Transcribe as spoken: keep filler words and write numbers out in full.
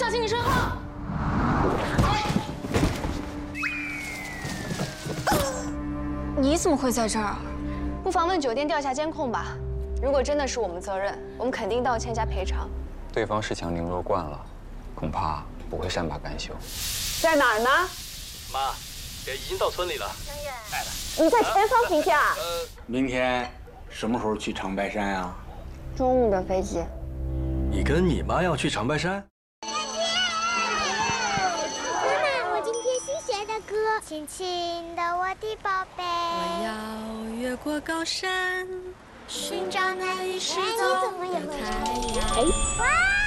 小心你身后。你怎么会在这儿？ 不妨问酒店调下监控吧。如果真的是我们责任，我们肯定道歉加赔偿。 对方是强凌弱惯了，恐怕不会善罢甘休。 在哪儿呢？ 妈，也已经到村里了。 来了。你在前方停下。 呃， 明天什么时候去长白山啊？ 中午的飞机。 你跟你妈要去长白山？ 妈妈，我今天新学的歌，亲亲的我的宝贝。 我要越过高山， 寻找那一失踪的太阳。 哇！